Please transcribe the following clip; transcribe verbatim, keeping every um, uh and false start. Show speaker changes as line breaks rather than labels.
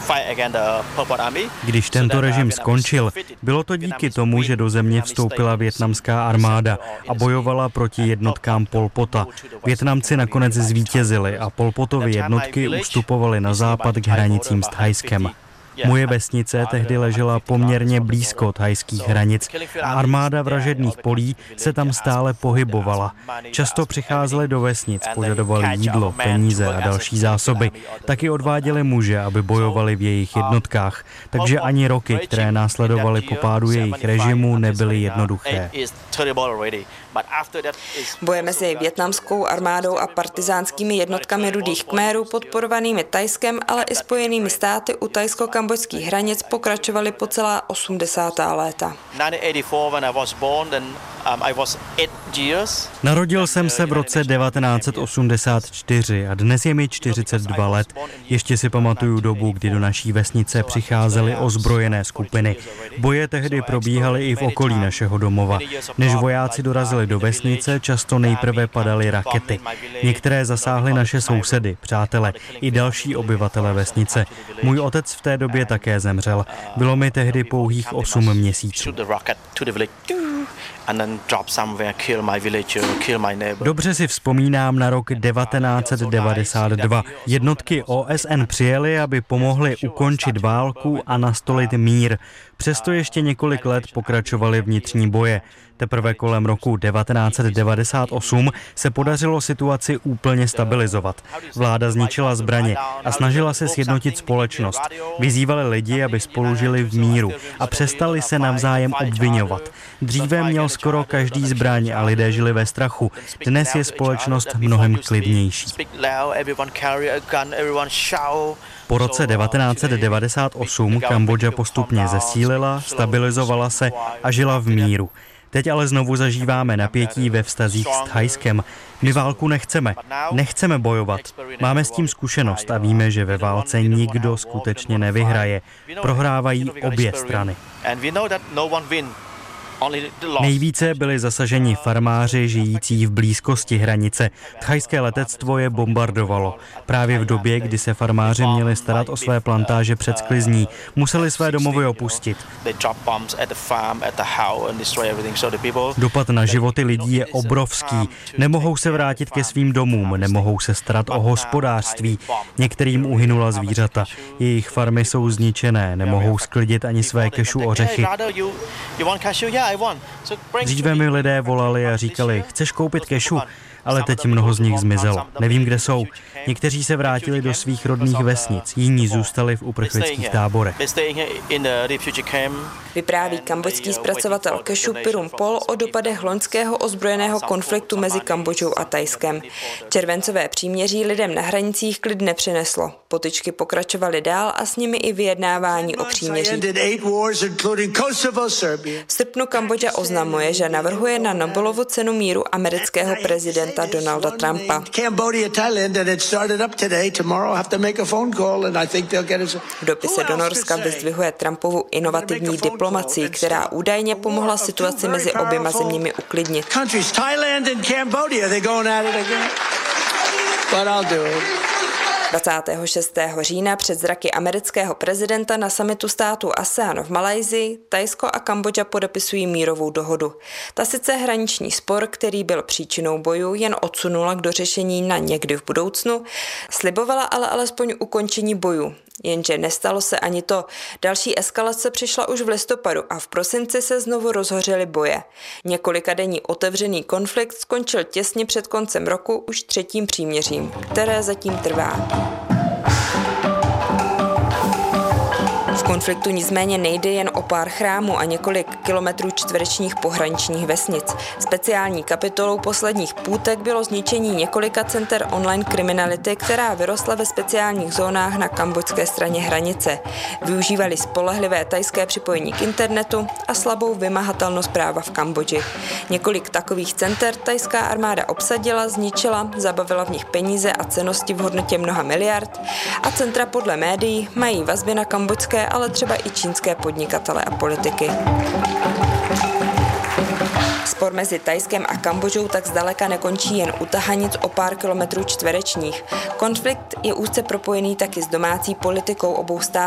Když tento režim skončil, bylo to díky tomu, že do země vstoupila vietnamská armáda a bojovala proti jednotkám Pol Pota. Vietnamci nakonec zvítězili a Pol Potovy jednotky ustupovaly na západ k hranicím s Thajskem. Moje vesnice tehdy ležela poměrně blízko thajských hranic a armáda vražedných polí se tam stále pohybovala. Často přicházeli do vesnic, požadovali jídlo, peníze a další zásoby. Taky odváděli muže, aby bojovali v jejich jednotkách. Takže ani roky, které následovaly po pádu jejich režimu, nebyly jednoduché.
Boje mezi vietnamskou armádou a partizánskými jednotkami Rudých Khmerů podporovanými Thajskem, ale i Spojenými státy u thajsko-kambodžských hranic pokračovaly po celá osmdesátá léta.
Narodil jsem se v roce devatenáct set osmdesát čtyři a dnes je mi čtyřicet dva let. Ještě si pamatuju dobu, kdy do naší vesnice přicházely ozbrojené skupiny. Boje tehdy probíhaly i v okolí našeho domova. Než vojáci dorazili do vesnice, často nejprve padaly rakety. Některé zasáhly naše sousedy, přátele i další obyvatele vesnice. Můj otec v té době také zemřel. Bylo mi tehdy pouhých osm měsíců. Dobře si vzpomínám na rok devatenáct set devadesát dva. Jednotky O S N přijely, aby pomohly ukončit válku a nastolit mír. Přesto ještě několik let pokračovaly vnitřní boje. Teprve kolem roku devatenáct set devadesát osm se podařilo situaci úplně stabilizovat. Vláda zničila zbraně a snažila se sjednotit společnost. Vyzývali lidi, aby spolu žili v míru a přestali se navzájem obviňovat. Dříve měl skoro každý zbraň a lidé žili ve strachu. Dnes je společnost mnohem klidnější. Po roce devatenáct set devadesát osm Kambodža postupně zesílila, stabilizovala se a žila v míru. Teď ale znovu zažíváme napětí ve vztazích s Thajskem. My válku nechceme, nechceme bojovat. Máme s tím zkušenost a víme, že ve válce nikdo skutečně nevyhraje. Prohrávají obě strany. Nejvíce byli zasaženi farmáři žijící v blízkosti hranice. Thajské letectvo je bombardovalo. Právě v době, kdy se farmáři měli starat o své plantáže před sklizní, museli své domovy opustit. Dopad na životy lidí je obrovský. Nemohou se vrátit ke svým domům, nemohou se starat o hospodářství. Některým uhynula zvířata. Jejich farmy jsou zničené, nemohou sklidit ani své kešu ořechy. Dříve mi lidé volali a říkali, chceš koupit kešu? Ale teď mnoho z nich zmizelo. Nevím, kde jsou. Někteří se vrátili do svých rodných vesnic, jiní zůstali v uprchlických táborech.
Vypráví kambodžský zpracovatel kešu Pirum Pol o dopadech loňského ozbrojeného konfliktu mezi Kambodžou a Thajskem. Červencové příměří lidem na hranicích klid nepřineslo. Potyčky pokračovaly dál a s nimi i vyjednávání o příměří. V srpnu Kambodža oznamuje, že navrhuje na Nobelovu cenu míru amerického prezidenta Donalda Trumpa. V dopise do Norska vyzdvihuje Trumpovu inovativní diplomacii, která údajně pomohla situaci mezi oběma zeměmi uklidnit. dvacátého šestého října před zraky amerického prezidenta na summitu států ASEAN v Malajsii Thajsko a Kambodža podepisují mírovou dohodu. Ta sice hraniční spor, který byl příčinou bojů, jen odsunula k dořešení na někdy v budoucnu, slibovala ale alespoň ukončení bojů. Jenže nestalo se ani to. Další eskalace přišla už v listopadu a v prosinci se znovu rozhořely boje. Několikadenní otevřený konflikt skončil těsně před koncem roku už třetím příměřím, které zatím trvá. V konfliktu nicméně nejde jen o pár chrámů a několik kilometrů čtverečních pohraničních vesnic. Speciální kapitolou posledních půtek bylo zničení několika center online kriminality, která vyrostla ve speciálních zónách na kambodžské straně hranice. Využívali spolehlivé thajské připojení k internetu a slabou vymahatelnost práva v Kambodži. Několik takových center thajská armáda obsadila, zničila, zabavila v nich peníze a cennosti v hodnotě mnoha miliard a centra podle médií mají vazby na kambodžské, ale třeba i čínské podnikatele a politiky. Spor mezi Thajskem a Kambodžou tak zdaleka nekončí jen u tahanic o pár kilometrů čtverečních. Konflikt je úzce propojený taky s domácí politikou obou států.